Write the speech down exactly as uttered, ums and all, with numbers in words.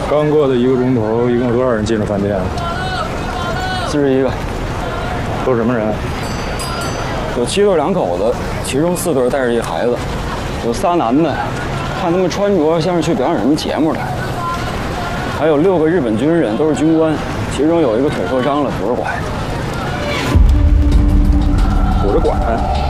刚过的一个钟头，一共有多少人进了饭店？ 四十一个。 都什么人？ 有七对两口子，其中四对带着一孩子，有仨男的，看他们穿着像是去表演什么节目的。还有六个日本军人，都是军官，其中有一个腿受伤了，拄着拐。 拄着拐。